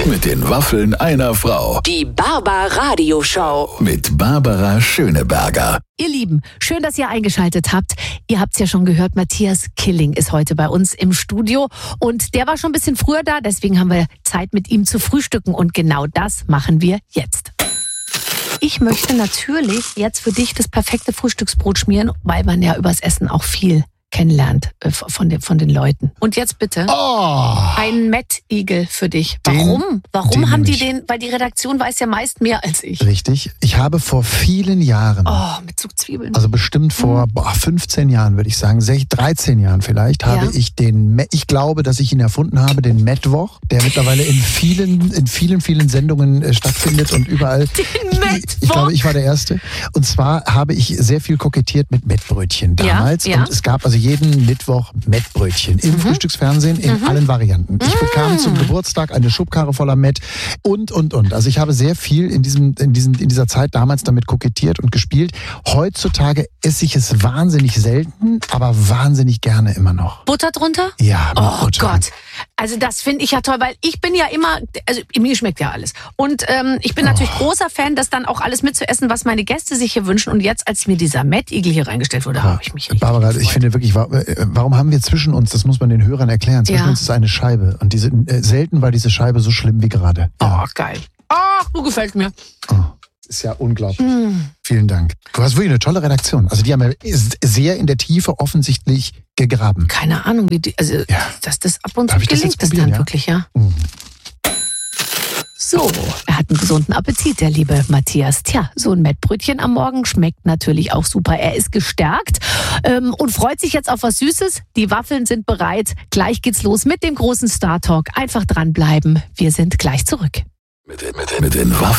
Mit den Waffeln einer Frau. Die Barbara-Radio-Show. Mit Barbara Schöneberger. Ihr Lieben, schön, dass ihr eingeschaltet habt. Ihr habt's ja schon gehört, Matthias Killing ist heute bei uns im Studio. Und der war schon ein bisschen früher da, deswegen haben wir Zeit, mit ihm zu frühstücken. Und genau das machen wir jetzt. Ich möchte natürlich jetzt für dich das perfekte Frühstücksbrot schmieren, weil man ja übers Essen auch viel kennenlernt von den Leuten. Und jetzt bitte ein Mettigel für dich. Warum? Warum haben die den? Weil die Redaktion weiß ja meist mehr als ich. Richtig. Ich habe vor vielen Jahren, mit Zugzwiebeln. also bestimmt vor 15 Jahren, würde ich sagen, 13 Jahren vielleicht, habe ich ich glaube, dass ich ihn erfunden habe, den Mettwoch, der mittlerweile in vielen Sendungen stattfindet und überall. Den Mettwoch? Ich glaube, ich war der Erste. Und zwar habe ich sehr viel kokettiert mit Mettbrötchen damals. Ja. Und es gab also jeden Mittwoch Mettbrötchen im Frühstücksfernsehen in allen Varianten. Ich bekam zum Geburtstag eine Schubkarre voller Mett und. Also ich habe sehr viel in dieser Zeit damals damit kokettiert und gespielt. Heutzutage esse ich es wahnsinnig selten, aber wahnsinnig gerne immer noch. Butter drunter? Ja, mit Oh Butter. Gott. Also das finde ich ja toll, weil ich bin ja immer, also mir schmeckt ja alles. Und ich bin natürlich großer Fan, das dann auch alles mitzuessen, was meine Gäste sich hier wünschen. Und jetzt, als mir dieser Mettigel hier reingestellt wurde, habe ich mich richtig Barbara, gefreut. ich finde wirklich, warum haben wir zwischen uns, das muss man den Hörern erklären, zwischen uns ist eine Scheibe. Und selten war diese Scheibe so schlimm wie gerade. Ja. Oh, geil. Du gefällt mir. Das ist ja unglaublich. Vielen Dank. Du hast wirklich eine tolle Redaktion. Also die haben ja sehr in der Tiefe offensichtlich gegraben. Keine Ahnung, dass das ab und zu Darf ich das gelingt, jetzt das probieren, dann ja? wirklich, ja. So, er hat einen gesunden Appetit, der liebe Matthias. Tja, so ein Mettbrötchen am Morgen schmeckt natürlich auch super. Er ist gestärkt und freut sich jetzt auf was Süßes. Die Waffeln sind bereit. Gleich geht's los mit dem großen Star Talk. Einfach dranbleiben. Wir sind gleich zurück. Mit den Waffeln